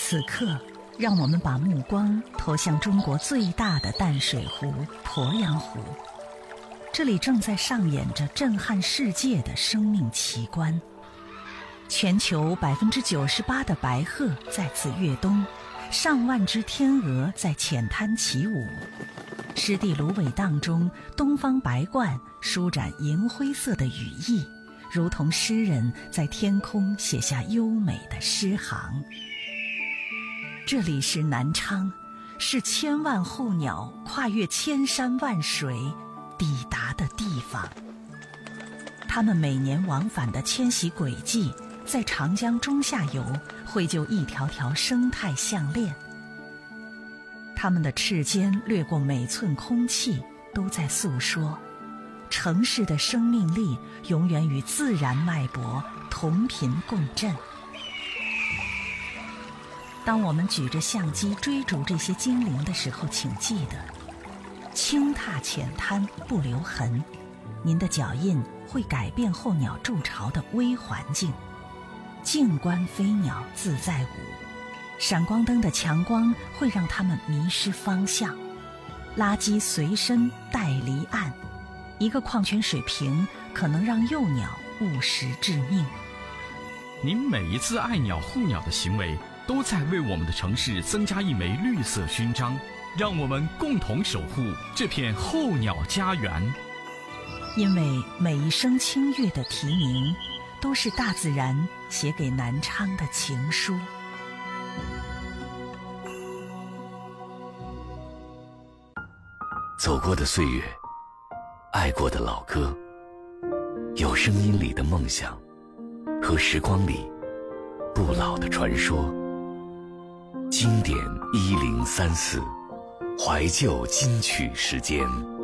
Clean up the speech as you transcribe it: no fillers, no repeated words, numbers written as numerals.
此刻，让我们把目光投向中国最大的淡水湖鄱阳湖。这里正在上演着震撼世界的生命奇观。全球98%的白鹤在此跃冬，上万只天鹅在浅滩起舞。湿地芦苇荡中，东方白鹳舒展银灰色的羽翼，如同诗人在天空写下优美的诗行。这里是南昌，是千万候鸟跨越千山万水抵达的地方。它们每年往返的迁徙轨迹，在长江中下游绘就一条条生态项链。它们的翅尖掠过每寸空气，都在诉说城市的生命力永远与自然脉搏同频共振。当我们举着相机追逐这些精灵的时候，请记得轻踏浅滩不留痕，您的脚印会改变候鸟筑巢的微环境。静观飞鸟自在舞，闪光灯的强光会让它们迷失方向。垃圾随身带离岸，一个矿泉水瓶可能让幼鸟误食致命。 您每一次爱鸟护鸟的行为，都在为我们的城市增加一枚绿色勋章，让我们共同守护这片候鸟家园。 因为每一声清越的啼鸣，都是大自然写给南昌的情书。 走过的岁月，爱过的老歌，有声音里的梦想，和时光里不老的传说。经典1034，怀旧金曲时间。